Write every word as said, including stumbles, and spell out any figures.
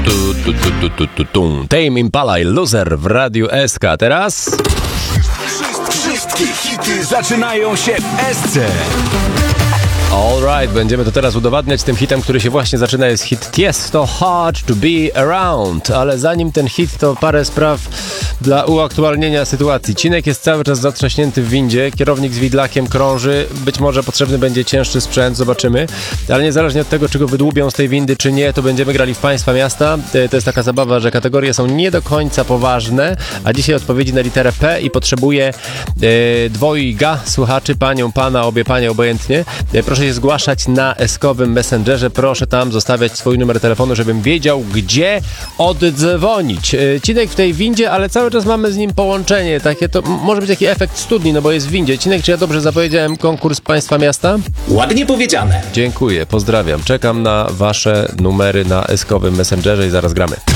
Tu, tu, tu, tu, tu, tu, tu. Tame Impala i Loser w Radiu S K. Teraz... Wszystkie hity zaczynają się w Esce. Alright, będziemy to teraz udowadniać tym hitem, który się właśnie zaczyna. Jest hit Tiesto, Hard to be Around. Ale zanim ten hit, to parę spraw dla uaktualnienia sytuacji. Cinek jest cały czas zatrzaśnięty w windzie, kierownik z widlakiem krąży, być może potrzebny będzie cięższy sprzęt, zobaczymy. Ale niezależnie od tego, czy go wydłubią z tej windy, czy nie, to będziemy grali w Państwa Miasta. To jest taka zabawa, że kategorie są nie do końca poważne, a dzisiaj odpowiedzi na literę P i potrzebuję e, dwojga słuchaczy, panią, pana, obie panie, obojętnie. E, proszę się zgłaszać na eskowym Messengerze, proszę tam zostawiać swój numer telefonu, żebym wiedział, gdzie oddzwonić. E, Cinek w tej windzie, ale cały czas mamy z nim połączenie, takie to może być taki efekt studni, no bo jest w windzie. Cinek, czy ja dobrze zapowiedziałem konkurs Państwa Miasta? Ładnie powiedziane. Dziękuję, pozdrawiam. Czekam na wasze numery na eskowym Messengerze i zaraz gramy.